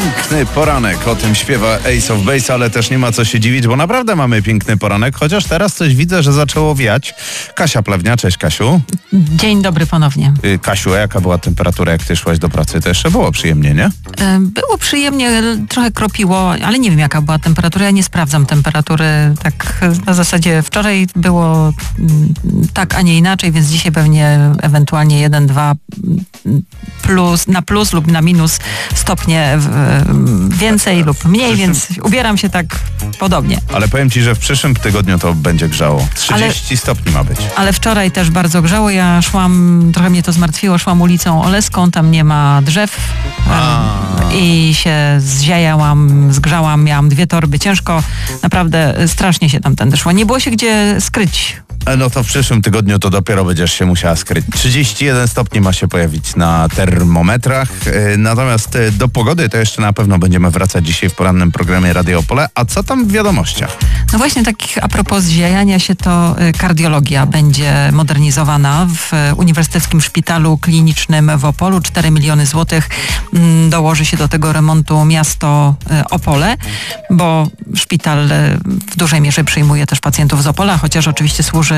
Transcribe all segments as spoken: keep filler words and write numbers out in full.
Piękny poranek, o tym śpiewa Ace of Base, ale też nie ma co się dziwić, bo naprawdę mamy piękny poranek, chociaż teraz coś widzę, że zaczęło wiać. Kasia Plewnia, cześć Kasiu. Dzień dobry ponownie. Yy, Kasiu, a jaka była temperatura, jak ty szłaś do pracy? To jeszcze było przyjemnie, nie? Yy, było przyjemnie, trochę kropiło, ale nie wiem jaka była temperatura, ja nie sprawdzam temperatury tak na zasadzie wczoraj było tak, a nie inaczej, więc dzisiaj pewnie ewentualnie jeden, dwa plus, na plus lub na minus stopnie w, więcej lub mniej, więc ubieram się tak podobnie. Ale powiem ci, że w przyszłym tygodniu to będzie grzało. trzydzieści ale, stopni ma być. Ale wczoraj też bardzo grzało. Ja szłam, trochę mnie to zmartwiło, szłam ulicą Oleską, tam nie ma drzew um, i się zziajałam, zgrzałam, miałam dwie torby. Ciężko, naprawdę strasznie się tam tędy szło. Nie było się gdzie skryć. No to w przyszłym tygodniu to dopiero będziesz się musiała skryć. trzydzieści jeden stopni ma się pojawić na termometrach. Natomiast do pogody to jeszcze na pewno będziemy wracać dzisiaj w porannym programie Radio Opole. A co tam w wiadomościach? No właśnie tak a propos zziajania się, to kardiologia będzie modernizowana w Uniwersyteckim Szpitalu Klinicznym w Opolu. cztery miliony złotych dołoży się do tego remontu miasto Opole, bo szpital w dużej mierze przyjmuje też pacjentów z Opola, chociaż oczywiście służy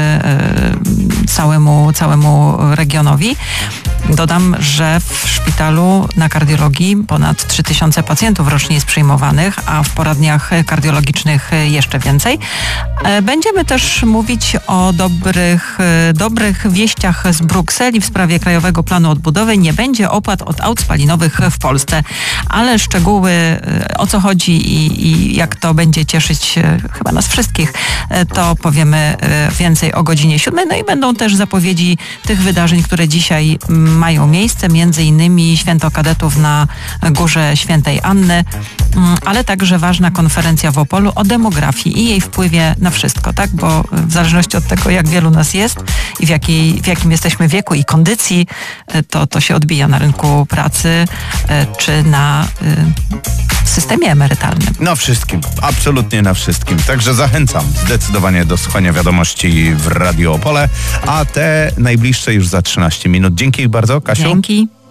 całemu, całemu regionowi. Dodam, że w szpitalu na kardiologii ponad trzy tysiące pacjentów rocznie jest przyjmowanych, a w poradniach kardiologicznych jeszcze więcej. Będziemy też mówić o dobrych, dobrych wieściach z Brukseli w sprawie Krajowego Planu Odbudowy. Nie będzie opłat od aut spalinowych w Polsce, ale szczegóły, o co chodzi i, i jak to będzie cieszyć chyba nas wszystkich, to powiemy więcej o godzinie siódmej. No i będą też zapowiedzi tych wydarzeń, które dzisiaj mają miejsce, między innymi Święto Kadetów na Górze Świętej Anny, ale także ważna konferencja w Opolu o demografii i jej wpływie na wszystko, tak? Bo w zależności od tego, jak wielu nas jest i w, jakiej, w jakim jesteśmy wieku i kondycji, to to się odbija na rynku pracy czy na y, systemie emerytalnym. Na wszystkim, absolutnie na wszystkim. Także zachęcam zdecydowanie do słuchania wiadomości w Radio Opole, a te najbliższe już za trzynaście minut. Dzięki bardzo, Kasiu. Dzięki.